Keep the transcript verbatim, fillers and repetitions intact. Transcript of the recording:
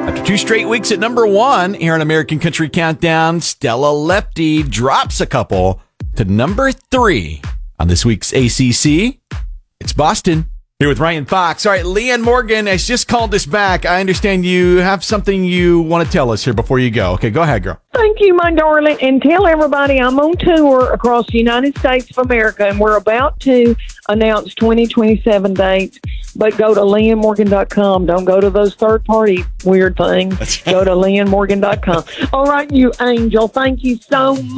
After two straight weeks at number one here on American Country Countdown, Stella Lefty drops a couple to number three on this week's A C C. It's Boston. Here with Ryan Fox. All right, Leanne Morgan has just called us back. I understand you have something you want to tell us here before you go. Okay, go ahead, girl. Thank you, my darling. And tell everybody I'm on tour across the United States of America, and we're about to announce twenty twenty-seven dates. But go to leanne morgan dot com. Don't go to those third-party weird things. Go to leanne morgan dot com. All right, you angel. Thank you so much.